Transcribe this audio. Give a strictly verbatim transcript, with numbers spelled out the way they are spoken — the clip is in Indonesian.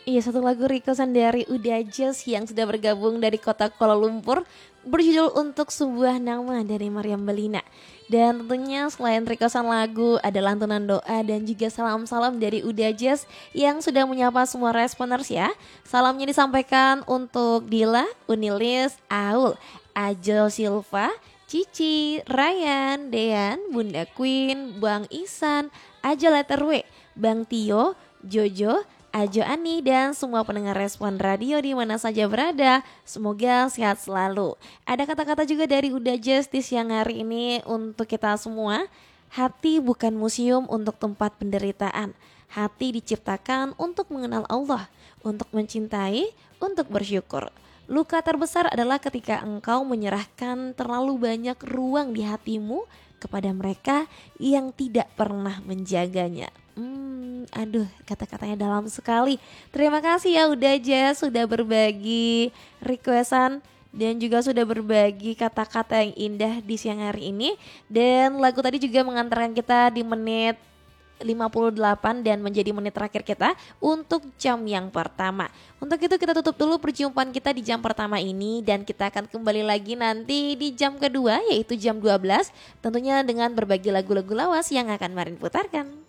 Iya, satu lagu requestan dari Uda Jazz yang sudah bergabung dari kota Kuala Lumpur berjudul Untuk Sebuah Nama dari Maryam Belina. Dan tentunya selain requestan lagu ada lantunan doa dan juga salam-salam dari Uda Jazz yang sudah menyapa semua responers ya. Salamnya disampaikan untuk Dila, Unilis, Aul, Ajel Silva, Cici, Ryan, Dean, Bunda Queen, Bang Isan, Ajel Letterwe, Bang Tio, Jojo, Ajo Ani dan semua pendengar Respon Radio di mana saja berada. Semoga sehat selalu. Ada kata-kata juga dari Uda Justice yang hari ini untuk kita semua. Hati bukan museum untuk tempat penderitaan. Hati diciptakan untuk mengenal Allah, untuk mencintai, untuk bersyukur. Luka terbesar adalah ketika engkau menyerahkan terlalu banyak ruang di hatimu kepada mereka yang tidak pernah menjaganya. Hmm, aduh, kata-katanya dalam sekali. Terima kasih ya udah aja sudah berbagi requestan dan juga sudah berbagi kata-kata yang indah di siang hari ini. Dan lagu tadi juga mengantarkan kita di menit lima puluh delapan dan menjadi menit terakhir kita untuk jam yang pertama. Untuk itu kita tutup dulu perjumpaan kita di jam pertama ini dan kita akan kembali lagi nanti di jam kedua yaitu jam dua belas tentunya dengan berbagi lagu-lagu lawas yang akan Marin putarkan.